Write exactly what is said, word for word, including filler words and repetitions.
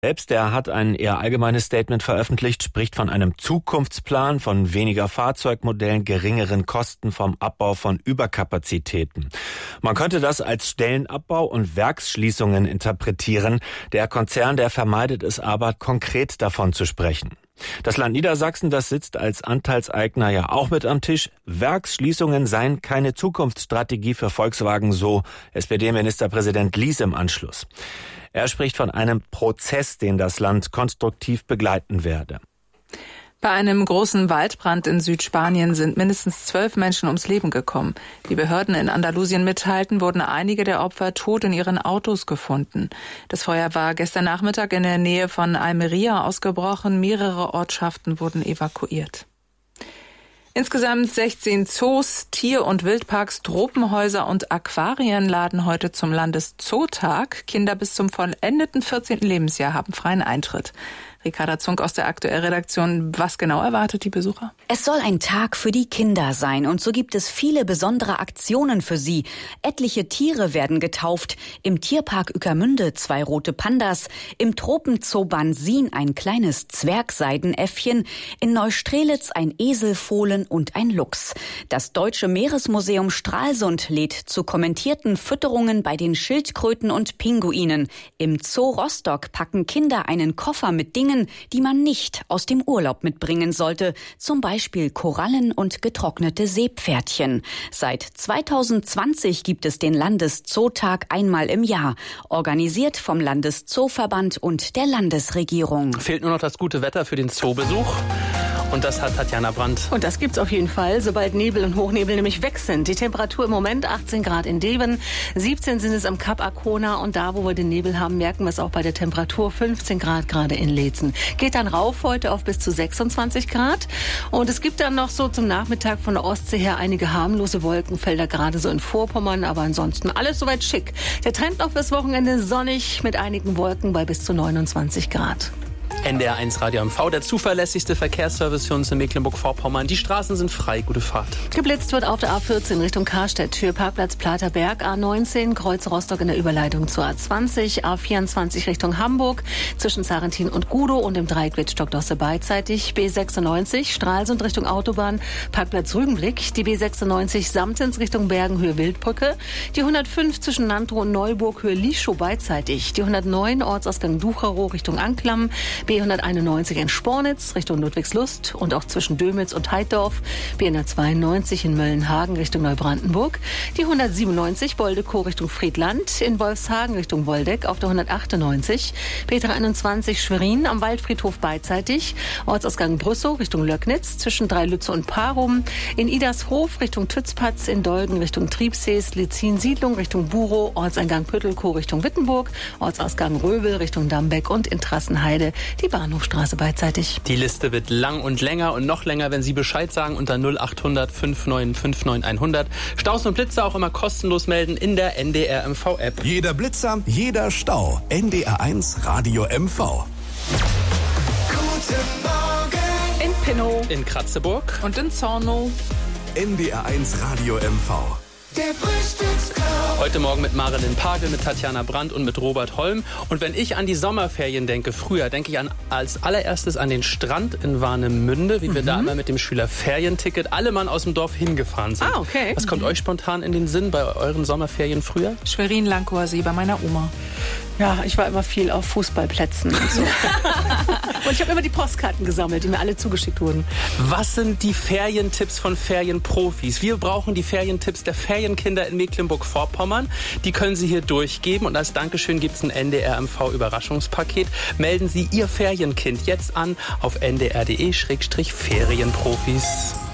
Selbst, der hat ein eher allgemeines Statement veröffentlicht, spricht von einem Zukunftsplan, von weniger Fahrzeugmodellen, geringeren Kosten, vom Abbau von Überkapazitäten. Man könnte das als Stellenabbau und Werksschließungen interpretieren. Der Konzern, der vermeidet es aber, konkret davon zu sprechen. Das Land Niedersachsen, das sitzt als Anteilseigner ja auch mit am Tisch. Werksschließungen seien keine Zukunftsstrategie für Volkswagen, so S P D-Ministerpräsident Lies im Anschluss. Er spricht von einem Prozess, den das Land konstruktiv begleiten werde. Bei einem großen Waldbrand in Südspanien sind mindestens zwölf Menschen ums Leben gekommen. Die Behörden in Andalusien mitteilten, wurden einige der Opfer tot in ihren Autos gefunden. Das Feuer war gestern Nachmittag in der Nähe von Almería ausgebrochen. Mehrere Ortschaften wurden evakuiert. Insgesamt sechzehn Zoos, Tier- und Wildparks, Tropenhäuser und Aquarien laden heute zum Landeszootag. Kinder bis zum vollendeten vierzehnten Lebensjahr haben freien Eintritt. Ricarda Zunk aus der Aktuell-Redaktion. Was genau erwartet die Besucher? Es soll ein Tag für die Kinder sein und so gibt es viele besondere Aktionen für sie. Etliche Tiere werden getauft. Im Tierpark Ueckermünde zwei rote Pandas, im Tropenzoo Bansin ein kleines Zwergseidenäffchen, in Neustrelitz ein Eselfohlen und ein Luchs. Das Deutsche Meeresmuseum Stralsund lädt zu kommentierten Fütterungen bei den Schildkröten und Pinguinen. Im Zoo Rostock packen Kinder einen Koffer mit Dingen, die man nicht aus dem Urlaub mitbringen sollte, zum Beispiel Korallen und getrocknete Seepferdchen. Seit zweitausendzwanzig gibt es den Landeszootag einmal im Jahr, organisiert vom Landeszooverband und der Landesregierung. Fehlt nur noch das gute Wetter für den Zoobesuch. Und das hat Tatjana Brandt. Und das gibt's auf jeden Fall, sobald Nebel und Hochnebel nämlich weg sind. Die Temperatur im Moment achtzehn Grad in Deben, siebzehn sind es am Kap Arkona und da, wo wir den Nebel haben, merken wir es auch bei der Temperatur, fünfzehn Grad gerade in Leetzen. Geht dann rauf heute auf bis zu sechsundzwanzig Grad und es gibt dann noch so zum Nachmittag von der Ostsee her einige harmlose Wolkenfelder, gerade so in Vorpommern, aber ansonsten alles soweit schick. Der Trend noch fürs Wochenende sonnig mit einigen Wolken bei bis zu neunundzwanzig Grad. N D R eins Radio M V, der zuverlässigste Verkehrsservice für uns in Mecklenburg-Vorpommern. Die Straßen sind frei, gute Fahrt. Geblitzt wird auf der A vierzehn Richtung Karstedt, Tür Parkplatz Platerberg, A neunzehn, Kreuz Rostock in der Überleitung zur A zwanzig, A vierundzwanzig Richtung Hamburg, zwischen Sarrentin und Gudow und im Dreieck Wittstock-Dosse beidseitig, B sechsundneunzig, Stralsund Richtung Autobahn, Parkplatz Rügenblick, die B sechsundneunzig Samtens Richtung Bergen, Höhe Wildbrücke, die hundertfünf zwischen Nantow und Neuburg, Höhe Lieschow beidseitig, die hundertneun Ortsausgang Ducherow Richtung Anklam, B hunderteinundneunzig in Spornitz Richtung Ludwigslust und auch zwischen Dömitz und Heiddorf, B hundertzweiundneunzig in Möllenhagen Richtung Neubrandenburg, die hundertsiebenundneunzig Boldekow Richtung Friedland, in Wolfshagen Richtung Woldeck auf der hundertachtundneunzig, B dreihunderteinundzwanzig Schwerin am Waldfriedhof beidseitig, Ortsausgang Brüssow Richtung Löcknitz zwischen Dreilütze und Parum, in Idershof Richtung Tützpatz, in Dolgen Richtung Triebsees, Lizin Siedlung Richtung Burow, Ortseingang Püttelkow Richtung Wittenburg, Ortsausgang Röbel Richtung Dambeck und in Trassenheide die Bahnhofstraße beidseitig. Die Liste wird lang und länger und noch länger, wenn Sie Bescheid sagen unter null achthundert fünfundneunzig fünfundneunzig hundert. Staus und Blitzer auch immer kostenlos melden in der N D R M V-App. Jeder Blitzer, jeder Stau. N D R eins Radio M V. Guten Morgen. In Pinnow. In Kratzeburg. Und in Zornow. N D R eins Radio M V. Der Frühstücksclub. Heute Morgen mit Marilyn Pagel, mit Tatjana Brandt und mit Robert Holm. Und wenn ich an die Sommerferien denke, früher, denke ich an, als allererstes an den Strand in Warnemünde, wie mhm. wir da immer mit dem Schülerferienticket alle Mann aus dem Dorf hingefahren sind. Ah, okay. Was kommt mhm. euch spontan in den Sinn bei euren Sommerferien früher? Schwerin-Lankower See bei meiner Oma. Ja, ich war immer viel auf Fußballplätzen und so. Und ich habe immer die Postkarten gesammelt, die mir alle zugeschickt wurden. Was sind die Ferientipps von Ferienprofis? Wir brauchen die Ferientipps der Ferienkinder in Mecklenburg-Vorpommern. Die können Sie hier durchgeben und als Dankeschön gibt es ein N D R M V-Überraschungspaket. Melden Sie Ihr Ferienkind jetzt an auf n d r punkt d e Schrägstrich Ferienprofis.